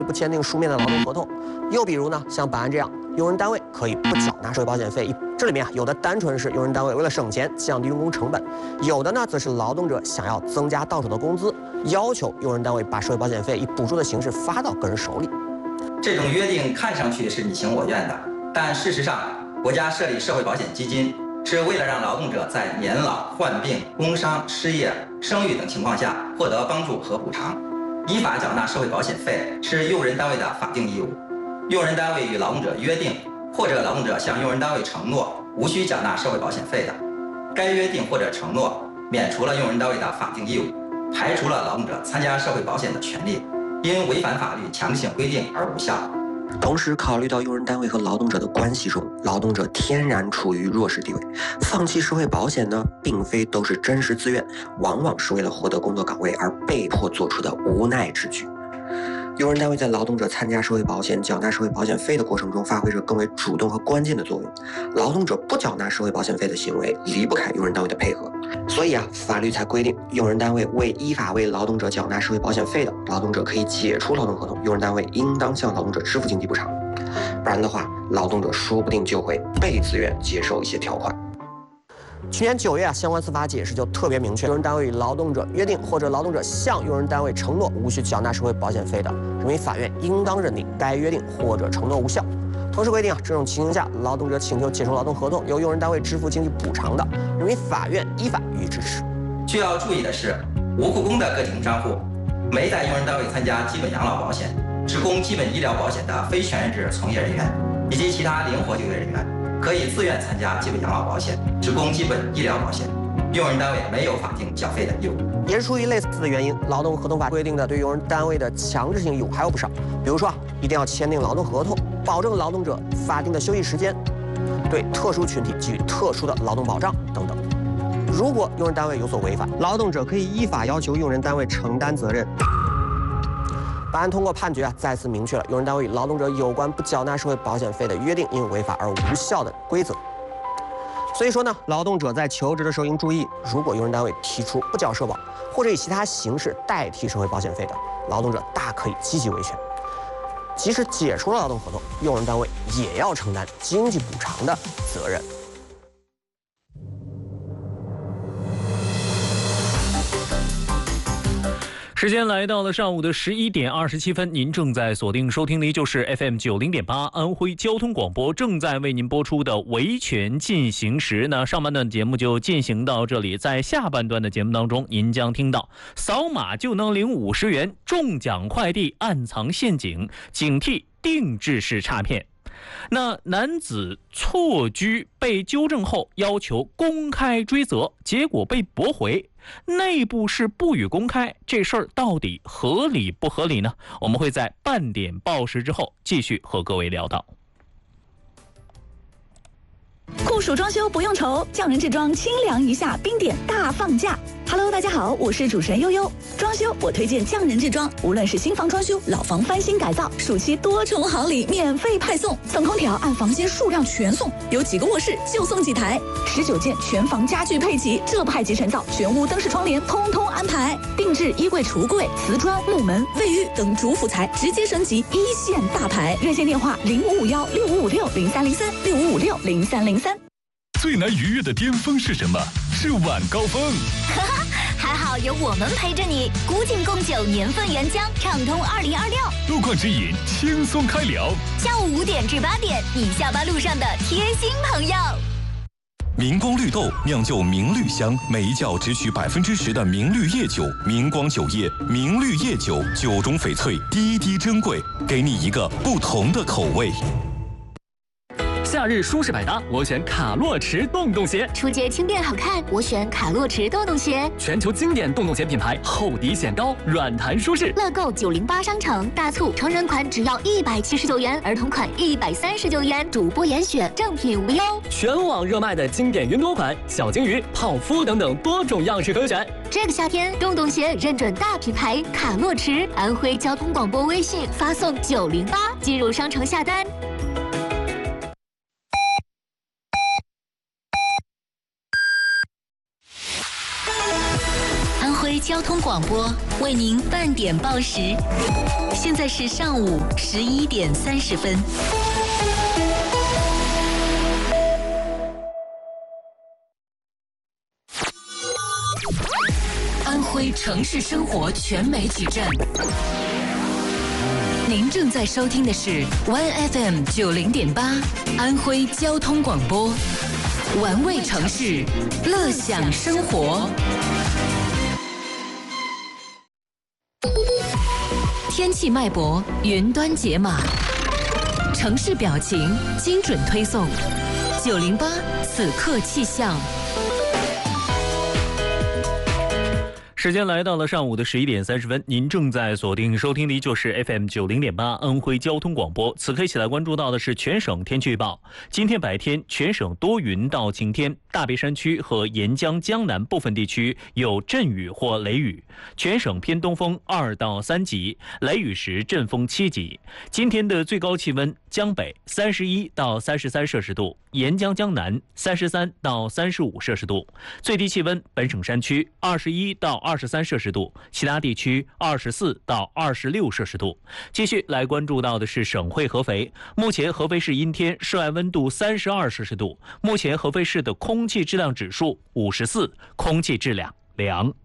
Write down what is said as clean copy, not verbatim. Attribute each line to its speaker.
Speaker 1: 不签订书面的劳动合同。又比如呢，像本案这样，用人单位可以不缴纳社会保险费。这里面有的单纯是用人单位为了省钱降低用工成本，有的呢则是劳动者想要增加到手的工资，要求用人单位把社会保险费以补助的形式发到个人手里。
Speaker 2: 这种约定看上去是你情我愿的，但事实上，国家设立社会保险基金是为了让劳动者在年老、患病、工伤、失业、生育等情况下获得帮助和补偿。依法缴纳社会保险费是用人单位的法定义务。用人单位与劳动者约定，或者劳动者向用人单位承诺无需缴纳社会保险费的，该约定或者承诺免除了用人单位的法定义务，排除了劳动者参加社会保险的权利，因违反法律强行规定而无效。
Speaker 1: 同时，考虑到用人单位和劳动者的关系中，劳动者天然处于弱势地位，放弃社会保险呢，并非都是真实自愿，往往是为了获得工作岗位而被迫做出的无奈之举。用人单位在劳动者参加社会保险、缴纳社会保险费的过程中，发挥着更为主动和关键的作用。劳动者不缴纳社会保险费的行为，离不开用人单位的配合。所以法律才规定，用人单位依法为劳动者缴纳社会保险费的，劳动者可以解除劳动合同，用人单位应当向劳动者支付经济补偿。不然的话，劳动者说不定就会被自愿接受一些条款。去年9月相关司法解释就特别明确，用人单位与劳动者约定，或者劳动者向用人单位承诺无需缴纳社会保险费的，人民法院应当认定该约定或者承诺无效。同时规定这种情形下，劳动者请求解除劳动合同，由用人单位支付经济补偿的，人民法院依法予以支持。
Speaker 2: 需要注意的是，无雇工的个体工商户没在用人单位参加基本养老保险、职工基本医疗保险的非全日制从业人员以及其他灵活就业人员，可以自愿参加基本养老保险、职工基本医疗保险，用人单位没有法定缴费的义务。
Speaker 1: 也是出于类似的原因，劳动合同法规定的对用人单位的强制性义务还有不少，比如说一定要签订劳动合同，保证劳动者法定的休息时间，对特殊群体给予特殊的劳动保障等等。如果用人单位有所违反，劳动者可以依法要求用人单位承担责任。本案通过判决再次明确了用人单位与劳动者有关不缴纳社会保险费的约定因违法而无效的规则。所以说呢，劳动者在求职的时候应注意，如果用人单位提出不缴社保或者以其他形式代替社会保险费的，劳动者大可以积极维权。即使解除了劳动合同，用人单位也要承担经济补偿的责任。
Speaker 3: 时间来到了上午的11点27分，您正在锁定收听的就是 FM 90.8安徽交通广播正在为您播出的维权进行时。那上半段节目就进行到这里，在下半段的节目当中，您将听到扫码就能领50元，中奖快递暗藏陷阱，警惕定制式诈骗。那男子错居被纠正后要求公开追责，结果被驳回，内部是不予公开，这事儿到底合理不合理呢？我们会在半点报时之后继续和各位聊到。
Speaker 4: 酷暑装修不用愁，匠人制装清凉一下，冰点大放价。Hello， 大家好，我是主持人悠悠。装修我推荐匠人制装，无论是新房装修、老房翻新改造，暑期多重好礼免费派送，送空调按房间数量全送，有几个卧室就送几台，19件全房家具配齐，这派级全造，全屋灯饰窗帘通通安排，定制衣柜、橱柜、瓷砖、木门、卫浴等主辅材直接升级一线大牌。热线电话05516556030365560303。
Speaker 5: 最难逾越的巅峰是什么？是晚高峰。
Speaker 6: 还好有我们陪着你，古井贡酒年份原浆，畅通2026。
Speaker 5: 路况指引，轻松开聊。
Speaker 6: 下午5点至8点，你下班路上的贴心朋友。
Speaker 5: 明光绿豆酿就明绿香，每一窖只取10%的明绿叶酒。明光酒业明绿叶酒，酒中翡翠，滴滴珍贵，给你一个不同的口味。
Speaker 7: 夏日舒适百搭，我选卡洛驰洞洞鞋。
Speaker 6: 出街轻便好看，我选卡洛驰洞洞鞋。
Speaker 7: 全球经典洞洞鞋品牌，厚底显高，软弹舒适。
Speaker 6: 乐购908商城大促，成人款只要179元，儿童款139元，主播严选，正品无忧。
Speaker 7: 全网热卖的经典云朵款、小金鱼、泡芙等等多种样式可选。
Speaker 6: 这个夏天，洞洞鞋认准大品牌卡洛驰。安徽交通广播微信发送908，进入商城下单。交
Speaker 8: 交通广播为您半点报时，现在是上午11点30分。安徽城市生活全媒体站，您正在收听的是 OneFM 90.8安徽交通广播，玩味城市，乐享生活。天气脉搏，云端解码，城市表情，精准推送。908此刻气象。
Speaker 3: 时间来到了上午的11点30分，您正在锁定收听的就是 FM 90.8安徽交通广播。此刻一起来关注到的是全省天气预报。今天白天全省多云到晴天，大别山区和沿江江南部分地区有阵雨或雷雨，全省偏东风2到3级，雷雨时阵风7级。今天的最高气温，江北31到33摄氏度，沿江江南33到35摄氏度，最低气温本省山区21到23摄氏度，其他地区24到26摄氏度。继续来关注到的是省会合肥，目前合肥市阴天，室外温度32摄氏度，目前合肥市的空气质量指数54，空气质量良。